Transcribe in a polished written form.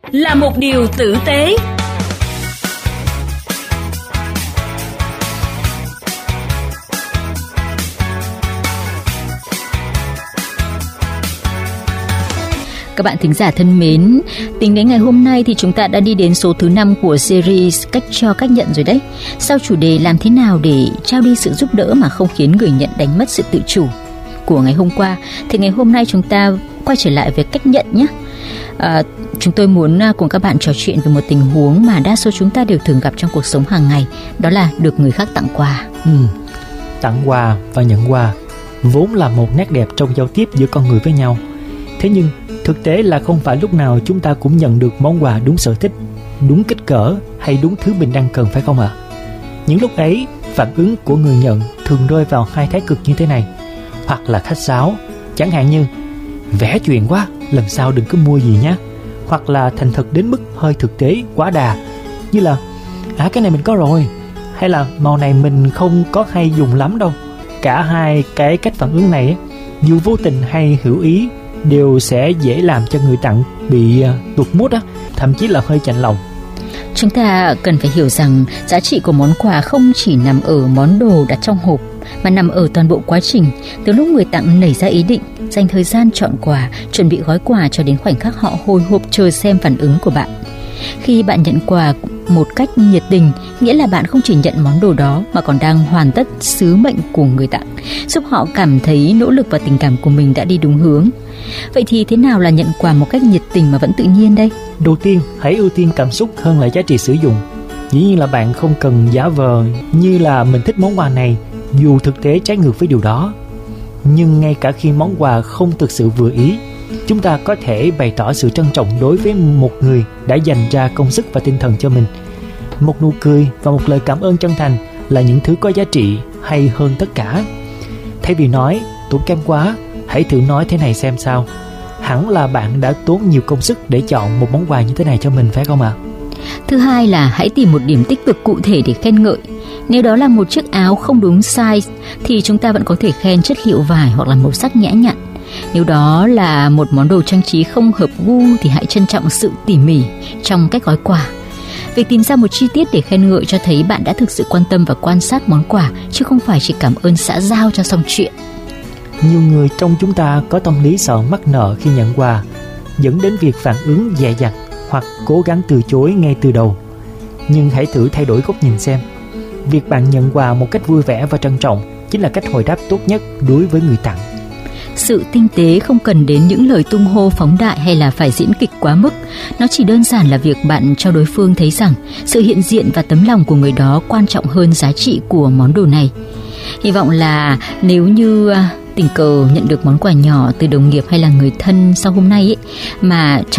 là một điều tử tế. Các bạn thính giả thân mến, tính đến ngày hôm nay thì chúng ta đã đi đến số thứ 5 của series Cách cho cách nhận rồi đấy. Sau chủ đề làm thế nào để trao đi sự giúp đỡ mà không khiến người nhận đánh mất sự tự chủ của ngày hôm qua, thì ngày hôm nay chúng ta quay trở lại về cách nhận nhé. Chúng tôi muốn cùng các bạn trò chuyện về một tình huống mà đa số chúng ta đều thường gặp trong cuộc sống hàng ngày, đó là được người khác tặng quà. Tặng quà và nhận quà vốn là một nét đẹp trong giao tiếp giữa con người với nhau. Thế nhưng thực tế là không phải lúc nào chúng ta cũng nhận được món quà đúng sở thích, đúng kích cỡ hay đúng thứ mình đang cần, phải không ạ? Những lúc ấy, phản ứng của người nhận thường rơi vào hai thái cực như thế này. Hoặc là khách sáo, chẳng hạn như vẽ chuyện quá, lần sau đừng có mua gì nhé. Hoặc là thành thật đến mức hơi thực tế quá đà, như là cái này mình có rồi, hay là màu này mình không có hay dùng lắm đâu. Cả hai cái cách phản ứng này, dù vô tình hay hữu ý, đều sẽ dễ làm cho người tặng bị tụt mood, thậm chí là hơi chạnh lòng. Chúng ta cần phải hiểu rằng giá trị của món quà không chỉ nằm ở món đồ đặt trong hộp, mà nằm ở toàn bộ quá trình, từ lúc người tặng nảy ra ý định, dành thời gian chọn quà, chuẩn bị gói quà cho đến khoảnh khắc họ hồi hộp chờ xem phản ứng của bạn. Khi bạn nhận quà một cách nhiệt tình, nghĩa là bạn không chỉ nhận món đồ đó mà còn đang hoàn tất sứ mệnh của người tặng, giúp họ cảm thấy nỗ lực và tình cảm của mình đã đi đúng hướng. Vậy thì thế nào là nhận quà một cách nhiệt tình mà vẫn tự nhiên đây? Đầu tiên, hãy ưu tiên cảm xúc hơn là giá trị sử dụng. Dĩ nhiên là bạn không cần giả vờ như là mình thích món quà này, dù thực tế trái ngược với điều đó. Nhưng ngay cả khi món quà không thực sự vừa ý, chúng ta có thể bày tỏ sự trân trọng đối với một người đã dành ra công sức và tinh thần cho mình. Một nụ cười và một lời cảm ơn chân thành là những thứ có giá trị hay hơn tất cả. Thay vì nói tốn kém quá, hãy thử nói thế này xem sao. Hẳn là bạn đã tốn nhiều công sức để chọn một món quà như thế này cho mình, phải không ạ? Thứ hai là hãy tìm một điểm tích cực cụ thể để khen ngợi. Nếu đó là một chiếc áo không đúng size thì chúng ta vẫn có thể khen chất liệu vải hoặc là màu sắc nhã nhặn. Nếu đó là một món đồ trang trí không hợp gu thì hãy trân trọng sự tỉ mỉ trong cách gói quà. Việc tìm ra một chi tiết để khen ngợi cho thấy bạn đã thực sự quan tâm và quan sát món quà, chứ không phải chỉ cảm ơn xã giao cho xong chuyện. Nhiều người trong chúng ta có tâm lý sợ mắc nợ khi nhận quà, dẫn đến việc phản ứng dè dặt hoặc cố gắng từ chối ngay từ đầu. Nhưng hãy thử thay đổi góc nhìn xem. Việc bạn nhận quà một cách vui vẻ và trân trọng chính là cách hồi đáp tốt nhất đối với người tặng. Sự tinh tế không cần đến những lời tung hô phóng đại hay là phải diễn kịch quá mức. Nó chỉ đơn giản là việc bạn cho đối phương thấy rằng sự hiện diện và tấm lòng của người đó quan trọng hơn giá trị của món đồ này. Hy vọng là nếu như tình cờ nhận được món quà nhỏ từ đồng nghiệp hay là người thân sau hôm nay mà